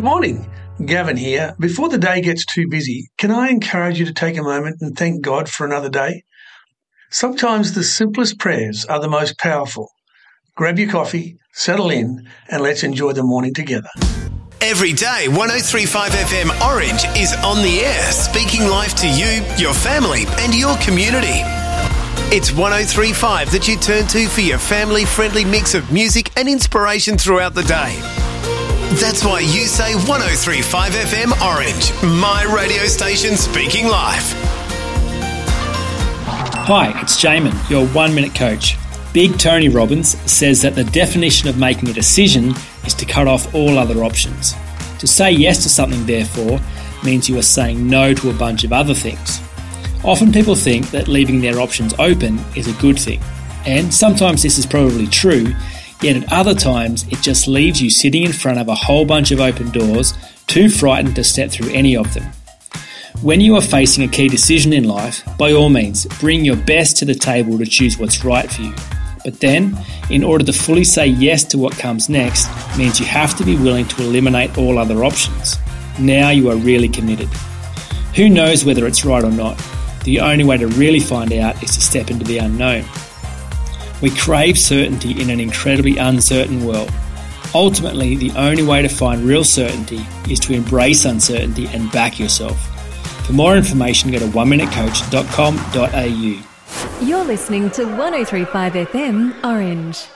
morning. Gavin here. Before the day gets too busy, can I encourage you to take a moment and thank God for another day? Sometimes the simplest prayers are the most powerful. Grab your coffee, settle in, and let's enjoy the morning together. Every day, 103.5 FM Orange is on the air, speaking life to you, your family, and your community. It's 103.5 that you turn to for your family-friendly mix of music and inspiration throughout the day. That's why you say 103.5 FM Orange, my radio station speaking life. Hi, it's Jamin, your 1 Minute Coach. Big Tony Robbins says that the definition of making a decision is to cut off all other options. To say yes to something, therefore, means you are saying no to a bunch of other things. Often people think that leaving their options open is a good thing, and sometimes this is probably true, yet at other times it just leaves you sitting in front of a whole bunch of open doors, too frightened to step through any of them. When you are facing a key decision in life, by all means, bring your best to the table to choose what's right for you. But then, in order to fully say yes to what comes next, means you have to be willing to eliminate all other options. Now you are really committed. Who knows whether it's right or not? The only way to really find out is to step into the unknown. We crave certainty in an incredibly uncertain world. Ultimately, the only way to find real certainty is to embrace uncertainty and back yourself. For more information, go to 1minutecoach.com.au. You're listening to 103.5 FM Orange.